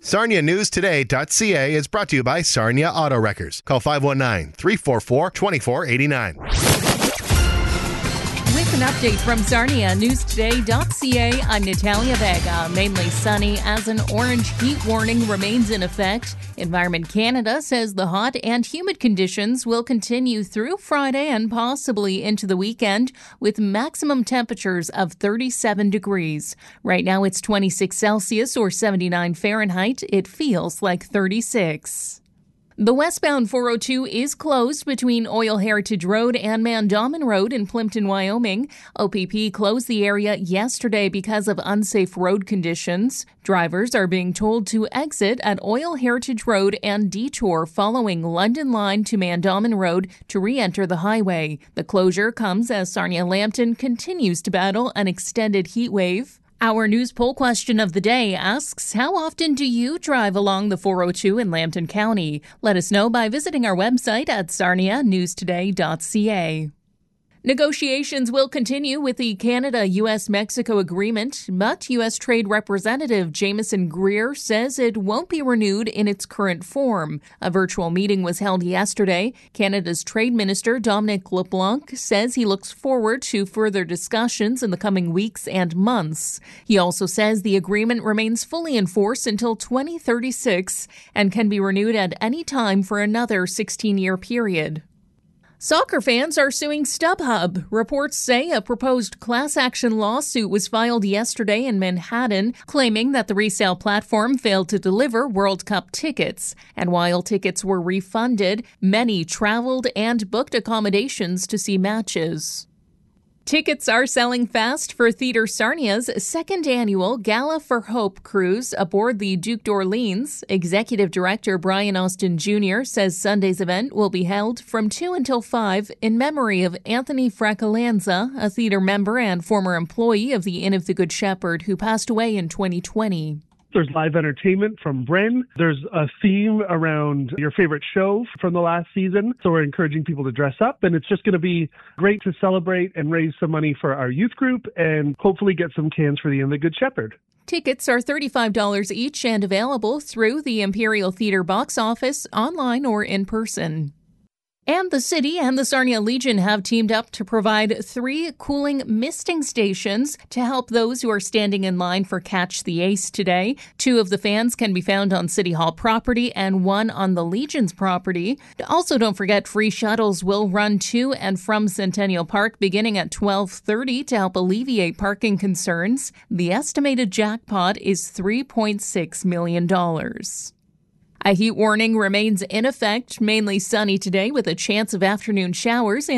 SarniaNewsToday.ca is brought to you by Sarnia Auto Wreckers. Call 519-344-2489. With an update from SarniaNewsToday.ca, I'm Natalia Vega. Mainly sunny as an orange heat warning remains in effect. Environment Canada says the hot and humid conditions will continue through Friday and possibly into the weekend with maximum temperatures of 37 degrees. Right now it's 26 Celsius or 79 Fahrenheit. It feels like 36. The westbound 402 is closed between Oil Heritage Road and Mandamin Road in Plimpton, Wyoming. OPP closed the area yesterday because of unsafe road conditions. Drivers are being told to exit at Oil Heritage Road and detour following London Line to Mandamin Road to re-enter the highway. The closure comes as Sarnia-Lambton continues to battle an extended heat wave. Our news poll question of the day asks, how often do you drive along the 402 in Lambton County? Let us know by visiting our website at sarnianewstoday.ca. Negotiations will continue with the Canada-U.S.-Mexico agreement, but U.S. Trade Representative Jameson Greer says it won't be renewed in its current form. A virtual meeting was held yesterday. Canada's Trade Minister Dominic LeBlanc says he looks forward to further discussions in the coming weeks and months. He also says the agreement remains fully in force until 2036 and can be renewed at any time for another 16-year period. Soccer fans are suing StubHub. Reports say a proposed class action lawsuit was filed yesterday in Manhattan, claiming that the resale platform failed to deliver World Cup tickets. And while tickets were refunded, many traveled and booked accommodations to see matches. Tickets are selling fast for Theatre Sarnia's second annual Gala for Hope cruise aboard the Duke d'Orleans. Executive Director Brian Austin Jr. says Sunday's event will be held from 2 until 5 in memory of Anthony Fracalanza, a theater member and former employee of the Inn of the Good Shepherd who passed away in 2020. There's live entertainment from Bren. There's a theme around your favorite show from the last season. So we're encouraging people to dress up, and it's just going to be great to celebrate and raise some money for our youth group and hopefully get some cans for the Inn of the Good Shepherd. Tickets are $35 each and available through the Imperial Theatre box office, online or in person. And the city and the Sarnia Legion have teamed up to provide 3 cooling misting stations to help those who are standing in line for Catch the Ace today. 2 of the fans can be found on City Hall property and 1 on the Legion's property. Also, don't forget free shuttles will run to and from Centennial Park beginning at 12:30 to help alleviate parking concerns. The estimated jackpot is $3.6 million. A heat warning remains in effect, mainly sunny today with a chance of afternoon showers